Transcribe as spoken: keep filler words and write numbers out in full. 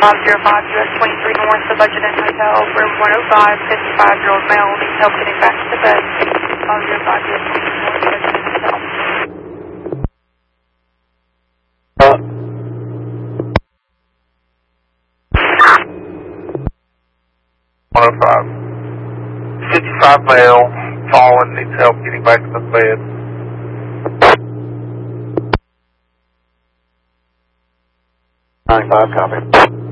five zero five U S twenty-three North, the Budget Inn Hotel, room one oh five, fifty-five-year-old male, needs help getting back to the bed. five zero five U S twenty-three North, Budget Inn Hotel. one oh five. fifty-five male, fallen, needs help getting back to the bed. nine five, copy.